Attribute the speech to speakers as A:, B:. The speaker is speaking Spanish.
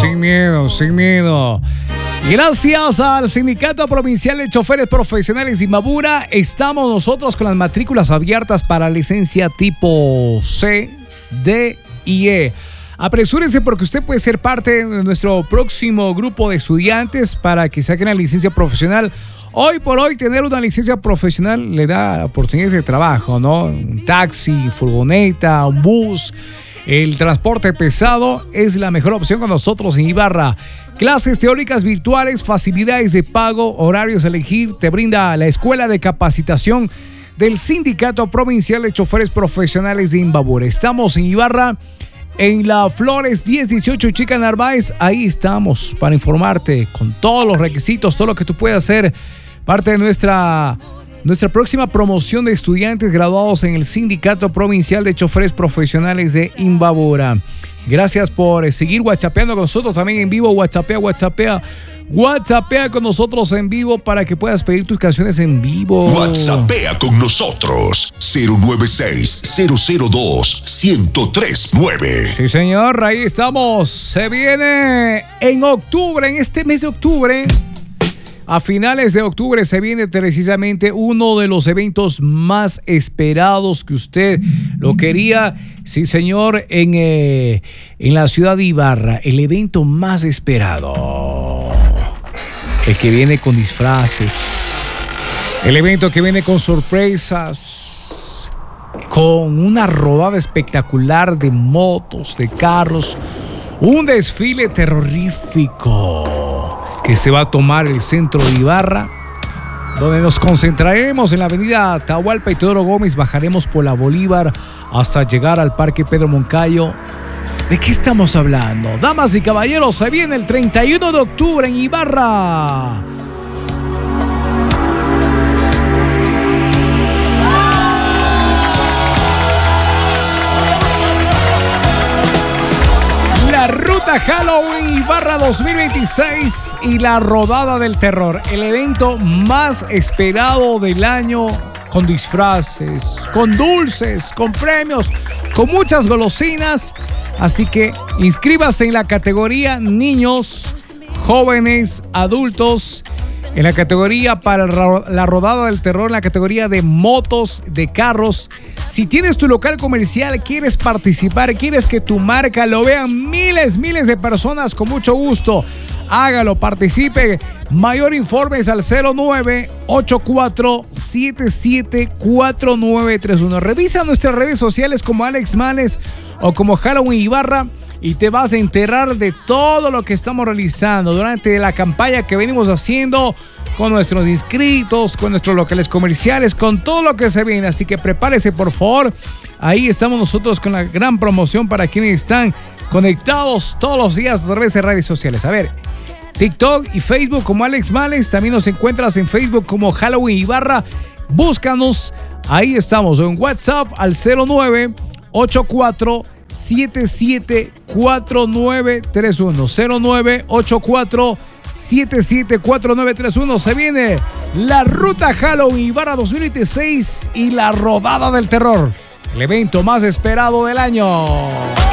A: Sin miedo, sin miedo. Gracias al Sindicato Provincial de Choferes Profesionales de Imbabura, estamos nosotros con las matrículas abiertas para licencia tipo C, D y E. Apresúrense porque usted puede ser parte de nuestro próximo grupo de estudiantes para que saquen la licencia profesional. Hoy por hoy tener una licencia profesional le da oportunidades de trabajo, ¿no? Un taxi, furgoneta, un bus. El transporte pesado es la mejor opción con nosotros en Ibarra. Clases teóricas virtuales, facilidades de pago, horarios a elegir, te brinda la Escuela de Capacitación del Sindicato Provincial de Choferes Profesionales de Imbabura. Estamos en Ibarra, en la Flores 1018 Chica Narváez. Ahí estamos para informarte con todos los requisitos, todo lo que tú puedas hacer parte de nuestra próxima promoción de estudiantes graduados en el Sindicato Provincial de Choferes Profesionales de Imbabura. Gracias por seguir whatsappeando con nosotros también en vivo. Whatsappea con nosotros en vivo para que puedas pedir tus canciones en vivo.
B: Whatsappea con nosotros 096-002-1039.
A: Sí, señor, ahí estamos. Se viene en octubre, en este mes de octubre. A finales de octubre se viene precisamente uno de los eventos más esperados que usted lo quería. Sí, señor, en la ciudad de Ibarra, el evento más esperado. El que viene con disfraces. El evento que viene con sorpresas. Con una rodada espectacular de motos, de carros. Un desfile terrorífico que se va a tomar el centro de Ibarra, donde nos concentraremos en la avenida Atahualpa y Teodoro Gómez, bajaremos por la Bolívar hasta llegar al Parque Pedro Moncayo. ¿De qué estamos hablando? Damas y caballeros, se viene el 31 de octubre en Ibarra. La Ruta Halloween Ibarra 2026 y la Rodada del Terror, el evento más esperado del año, con disfraces, con dulces, con premios, con muchas golosinas. Así que inscríbase en la categoría niños, jóvenes, adultos, en la categoría para la Rodada del Terror, en la categoría de motos, de carros. Si tienes tu local comercial, quieres participar, quieres que tu marca lo vean miles de personas, con mucho gusto, hágalo, participe. Mayor informes al 0984774931. Revisa nuestras redes sociales como Alex Manes o como Halloween Ibarra y te vas a enterar de todo lo que estamos realizando durante la campaña que venimos haciendo con nuestros inscritos, con nuestros locales comerciales, con todo lo que se viene. Así que prepárese, por favor. Ahí estamos nosotros con la gran promoción para quienes están conectados todos los días a través de redes sociales. A ver, TikTok y Facebook como Alex Males. También nos encuentras en Facebook como Halloween Ibarra. Búscanos. Ahí estamos. O en WhatsApp al 0984774931. 0984774931. Se viene la Ruta Halloween Ibarra 2026 y la Rodada del Terror, el evento más esperado del año.